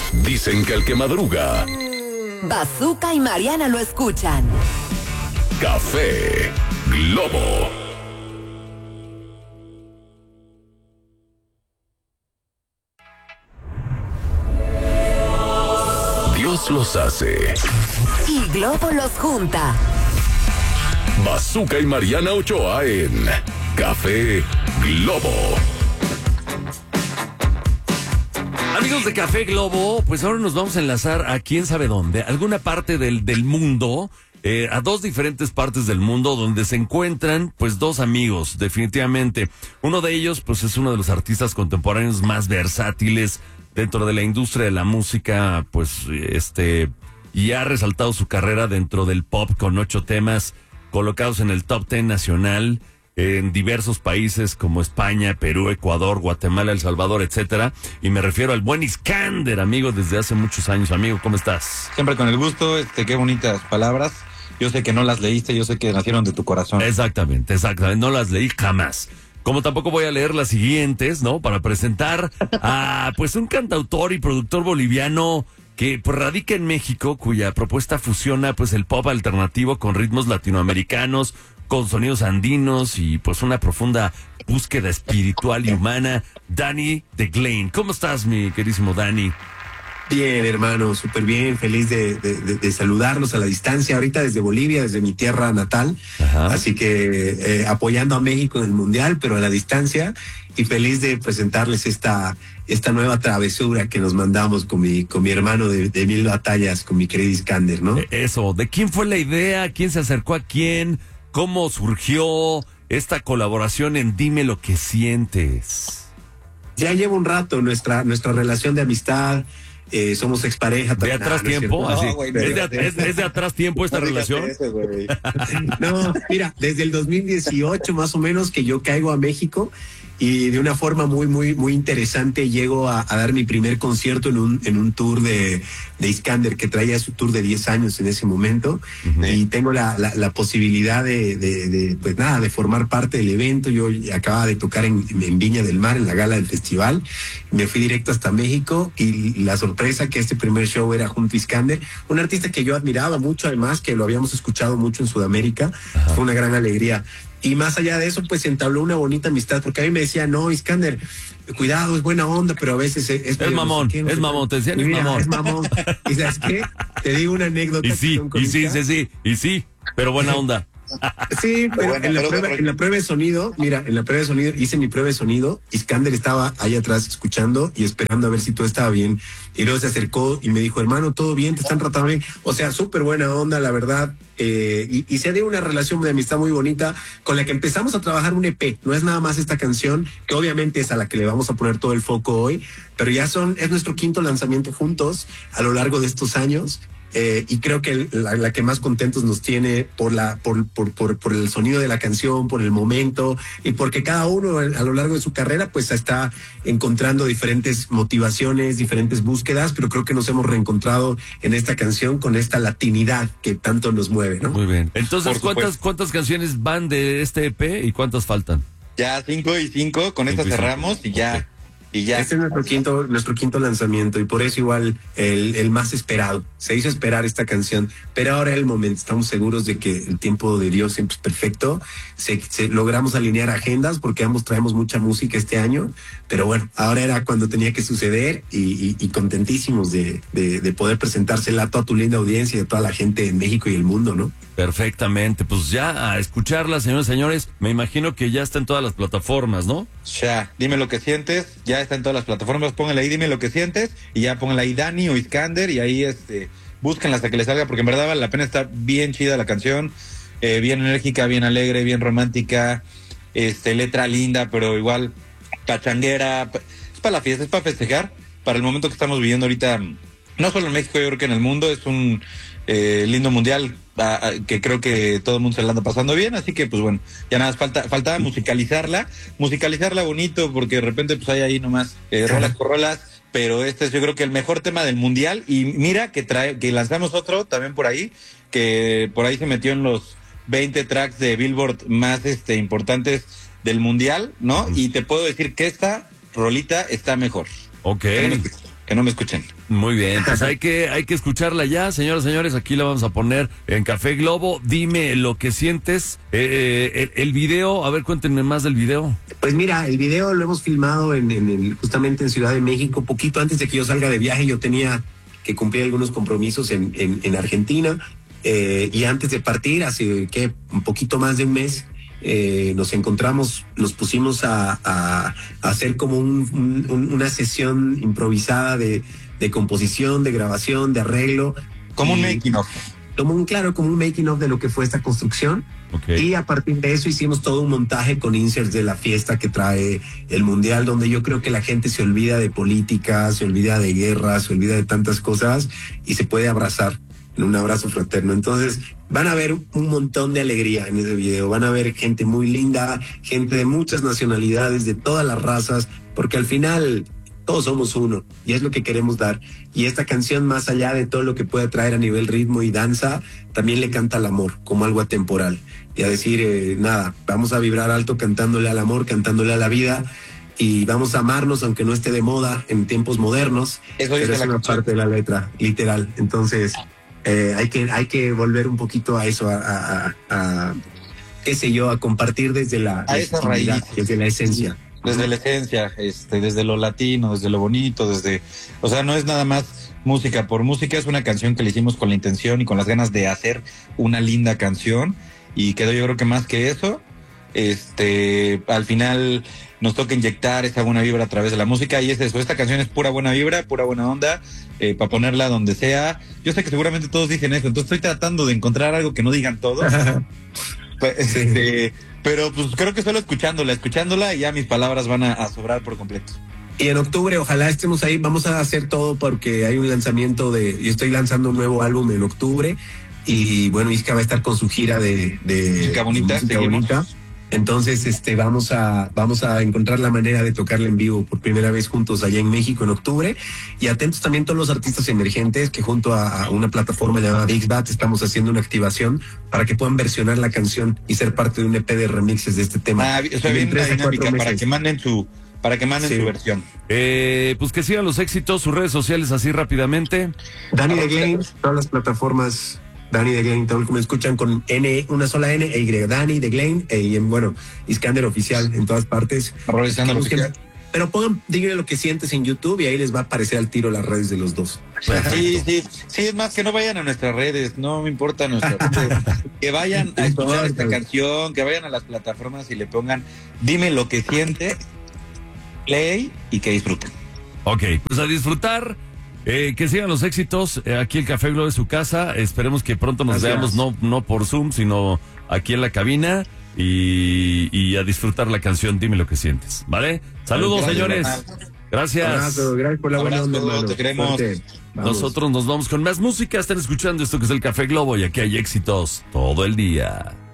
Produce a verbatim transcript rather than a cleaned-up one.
Dicen que el que madruga, Bazooka y Mariana lo escuchan. Café Globo. Dios los hace Y Globo los junta. Bazooka y Mariana Ochoa en Café Globo. Amigos de Café Globo, pues ahora nos vamos a enlazar a quién sabe dónde, alguna parte del, del mundo, eh, a dos diferentes partes del mundo donde se encuentran pues dos amigos, definitivamente. Uno de ellos pues es uno de los artistas contemporáneos más versátiles dentro de la industria de la música, pues este, y ha resaltado su carrera dentro del pop con ocho temas colocados en el top ten nacional en diversos países como España, Perú, Ecuador, Guatemala, El Salvador, etcétera. Y me refiero al buen Iskander, amigo, desde hace muchos años. Amigo, ¿cómo estás? Siempre con el gusto, este, qué bonitas palabras. Yo sé que no las leíste, yo sé que nacieron de tu corazón. Exactamente, exactamente. No las leí jamás. Como tampoco voy a leer las siguientes, ¿no? Para presentar a, pues, un cantautor y productor boliviano que pues, radica en México, cuya propuesta fusiona, pues, el pop alternativo con ritmos latinoamericanos, con sonidos andinos y pues una profunda búsqueda espiritual y humana. Danny The Glane. ¿Cómo estás, mi querísimo Danny? Bien, hermano, súper bien, feliz de, de, de, de saludarlos a la distancia, ahorita desde Bolivia, desde mi tierra natal. Ajá. Así que eh, apoyando a México en el Mundial, pero a la distancia, y feliz de presentarles esta, esta nueva travesura que nos mandamos con mi, con mi hermano de, de mil batallas, con mi querido Iskander, ¿no? Eso, ¿de quién fue la idea? ¿Quién se acercó a quién? ¿Cómo surgió esta colaboración en Dime lo que sientes? Ya lleva un rato nuestra, nuestra relación de amistad. Eh, somos expareja. ¿De atrás no, tiempo? No, así, güey, ¿Es, de, es, ¿Es de atrás tiempo esta no relación? Eso, no, mira, desde el dos mil dieciocho más o menos que yo caigo a México y de una forma muy, muy, muy interesante llego a, a dar mi primer concierto en un, en un tour de, de Iskander, que traía su tour de diez años en ese momento. Uh-huh. Y tengo la, la, la posibilidad de, de, de, pues nada, de formar parte del evento. Yo acababa de tocar en, en Viña del Mar, en la gala del festival. Me fui directo hasta México y la sorpresa que este primer show era junto a Iskander, un artista que yo admiraba mucho, además que lo habíamos escuchado mucho en Sudamérica. Uh-huh. Fue una gran alegría. Y más allá de eso, pues se entabló una bonita amistad, porque a mí me decía, no, Iskander, cuidado, es buena onda, pero a veces es... Es, es mamón, no sé es mamón, te decían, es mamón. Es mamón. ¿Y sabes qué? Te digo una anécdota. Y sí, y sí, sí, sí, y sí, pero buena onda. Sí, pero, bueno, en, la pero, prueba, pero... en la prueba de sonido, mira, en la prueba de sonido, hice mi prueba de sonido, Iskander estaba ahí atrás escuchando y esperando a ver si todo estaba bien, y luego se acercó y me dijo, hermano, todo bien, te están tratando bien, o sea, súper buena onda, la verdad, eh, y, y se dio una relación de amistad muy bonita, con la que empezamos a trabajar un E P, no es nada más esta canción, que obviamente es a la que le vamos a poner todo el foco hoy, pero ya son, es nuestro quinto lanzamiento juntos a lo largo de estos años. Eh, y creo que la, la que más contentos nos tiene por la por, por, por, por el sonido de la canción, por el momento, y porque cada uno a lo largo de su carrera pues está encontrando diferentes motivaciones, diferentes búsquedas, pero creo que nos hemos reencontrado en esta canción con esta latinidad que tanto nos mueve, ¿no? Muy bien. Entonces, ¿cuántas, ¿cuántas canciones van de este E P y cuántas faltan? Ya cinco y cinco, con esta cerramos y ya... Okay. Y ya. Este es nuestro quinto, nuestro quinto lanzamiento y por eso igual el, el más esperado. Se hizo esperar esta canción, pero ahora es el momento. Estamos seguros de que el tiempo de Dios siempre es perfecto. Se, se, logramos alinear agendas porque ambos traemos mucha música este año, pero bueno, ahora era cuando tenía que suceder y, y, y contentísimos de, de, de poder presentársela a toda tu linda audiencia y a toda la gente en México y el mundo, ¿no? Perfectamente, pues ya a escucharla, señores y señores, me imagino que ya está en todas las plataformas, ¿no? Ya, dime lo que sientes, ya está en todas las plataformas, pónganle ahí, dime lo que sientes, y ya pónganle ahí Danny o Iskander, y ahí este, búsquenla hasta que les salga, porque en verdad vale la pena, está bien chida la canción, eh, bien enérgica, bien alegre, bien romántica, este, letra linda, pero igual pachanguera, es para la fiesta, es para festejar, para el momento que estamos viviendo ahorita, no solo en México, yo creo que en el mundo, es un eh, lindo mundial, a, a, que creo que todo el mundo se la anda pasando bien, así que pues bueno, ya nada más falta, faltaba musicalizarla, musicalizarla bonito, porque de repente pues hay ahí nomás eh, rolas por rolas, pero este es yo creo que el mejor tema del mundial, y mira que trae, que lanzamos otro también por ahí, que por ahí se metió en los veinte tracks de Billboard más este importantes del mundial, ¿no? Y te puedo decir que esta rolita está mejor. Ok. que no me escuchen. Muy bien, pues hay que, hay que escucharla ya, señoras y señores, aquí la vamos a poner en Café Globo. Dime lo que sientes. Eh, eh, el, el video, a ver, cuéntenme más del video. Pues mira, el video lo hemos filmado en, en el, justamente en Ciudad de México, poquito antes de que yo salga de viaje. Yo tenía que cumplir algunos compromisos en, en, en Argentina, eh, y antes de partir, hace que un poquito más de un mes, eh, nos encontramos, nos pusimos a, a, a hacer como un, un, una sesión improvisada de, de composición, de grabación, de arreglo. Como un Y- making of. Como un, claro, como un making of de lo que fue esta construcción. Okay. Y a partir de eso hicimos todo un montaje con inserts de la fiesta que trae el Mundial, donde yo creo que la gente se olvida de política, se olvida de guerra, se olvida de tantas cosas y se puede abrazar en un abrazo fraterno. Entonces van a ver un montón de alegría en ese video, van a ver gente muy linda, gente de muchas nacionalidades, de todas las razas, porque al final todos somos uno y es lo que queremos dar. Y esta canción, más allá de todo lo que puede traer a nivel ritmo y danza, también le canta al amor como algo atemporal. Y a decir, eh, nada, vamos a vibrar alto cantándole al amor, cantándole a la vida, y vamos a amarnos aunque no esté de moda en tiempos modernos. Eso Pero dice es la una canción. parte de la letra, literal. Entonces, eh, hay que hay que volver un poquito a eso, a, a, a- a, qué sé yo, a compartir desde la A esa legitimidad, raíz. desde la esencia. Desde la esencia, este, desde lo latino, desde lo bonito, desde, o sea, no es nada más música por música, es una canción que le hicimos con la intención y con las ganas de hacer una linda canción, y quedó, yo creo que más que eso, este, al final nos toca inyectar esa buena vibra a través de la música, y es eso, esta canción es pura buena vibra, pura buena onda, eh, para ponerla donde sea. Yo sé que seguramente todos dicen eso, entonces estoy tratando de encontrar algo que no digan todos. Pues, Sí. este, pero pues creo que solo escuchándola, escuchándola y ya mis palabras van a, a sobrar por completo. Y en octubre, ojalá estemos ahí. Vamos a hacer todo porque hay un lanzamiento de. Yo estoy lanzando un nuevo álbum en octubre. Y bueno, Isca va a estar con su gira de. de Música bonita, de música seguimos. bonita. Entonces, este, vamos a, vamos a encontrar la manera de tocarla en vivo por primera vez juntos allá en México en octubre. Y atentos también todos los artistas emergentes que junto a, a una plataforma llamada Bixbat estamos haciendo una activación para que puedan versionar la canción y ser parte de un E P de remixes de este tema. Ah, o sea, En bien tres la a cuatro dinámica para meses. que manden su, para que manden Sí. su versión. Eh, pues que sigan los éxitos, sus redes sociales así rápidamente. Danny the Game, todas las plataformas. Danny the Game, todo lo que me escuchan con N, una sola N e Y. Danny the Game, e, y en, bueno, Iskander Oficial en todas partes. Arroba Iskander Que busquen- Oficial. Pero pongan, díganle lo que sientes en YouTube y ahí les va a aparecer al tiro las redes de los dos. Sí, sí, sí, es más que no vayan a nuestras redes, no me importa nuestras redes. Que vayan a escuchar esta canción, que vayan a las plataformas y le pongan dime lo que sientes, play y que disfruten. Ok, pues a disfrutar. Eh, que sigan los éxitos. Eh, aquí el Café Globo es su casa. Esperemos que pronto nos Gracias. veamos, no, no por Zoom, sino aquí en la cabina. Y, y a disfrutar la canción Dime lo que sientes. ¿Vale? Saludos, Gracias, señores. carnal. Gracias. Abrazo, gracias por la buena Abrazo, onda, hermano. te queremos. Fuerte. Vamos. Nosotros nos vamos con más música. Están escuchando esto que es el Café Globo y aquí hay éxitos todo el día.